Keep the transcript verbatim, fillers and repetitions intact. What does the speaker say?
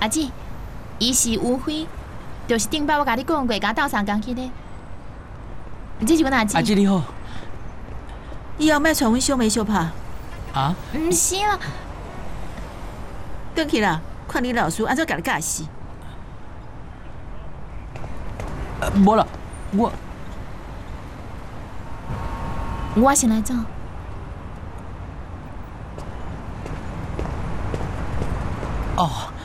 阿姊，伊是吴辉，就是顶摆我甲你讲过，甲斗相共去的。这是阮阿姊。 阿姊你好。 以后莫传阮小妹小拍。 啊？ 唔是啦。 转去啦，看你老师安怎甲你教死。 呃，无啦，我我先来走。 哦。